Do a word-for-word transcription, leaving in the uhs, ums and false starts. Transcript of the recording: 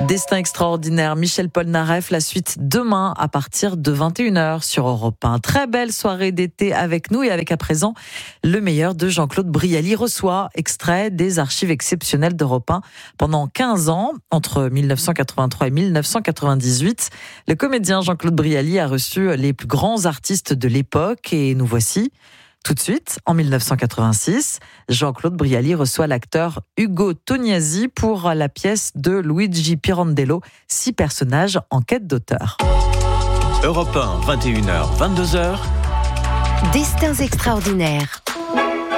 Destin extraordinaire, Michel Polnareff, la suite demain à partir de vingt et une heures sur Europe un. Très belle soirée d'été avec nous et avec à présent le meilleur de Jean-Claude Brialy reçoit extrait des archives exceptionnelles d'Europe un pendant quinze ans, entre mille neuf cent quatre-vingt-trois et mille neuf cent quatre-vingt-dix-huit. Le comédien Jean-Claude Brialy a reçu les plus grands artistes de l'époque et nous voici. Tout de suite, en mille neuf cent quatre-vingt-six, Jean-Claude Brialy reçoit l'acteur Ugo Tognazzi pour la pièce de Luigi Pirandello, Six personnages en quête d'auteur. Europe un, vingt et une heures, vingt-deux heures. Destins extraordinaires.